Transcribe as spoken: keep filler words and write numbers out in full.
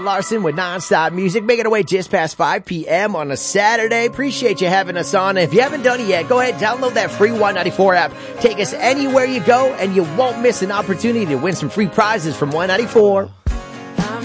Larson with nonstop music, making our way just past five p.m. on a Saturday. Appreciate you having us on. If you haven't done it yet, go ahead and download that free Y ninety-four app. Take us anywhere you go, and you won't miss an opportunity to win some free prizes from Y ninety-four.